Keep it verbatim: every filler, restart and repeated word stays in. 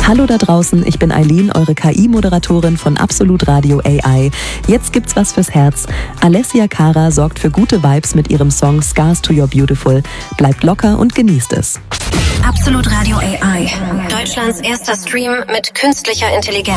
Hallo da draußen, ich bin Eileen, eure K I-Moderatorin von Absolut Radio A I. Jetzt gibt's was fürs Herz. Alessia Cara sorgt für gute Vibes mit ihrem Song Scars to Your Beautiful. Bleibt locker und genießt es. Absolut Radio A I. Deutschlands erster Stream mit künstlicher Intelligenz.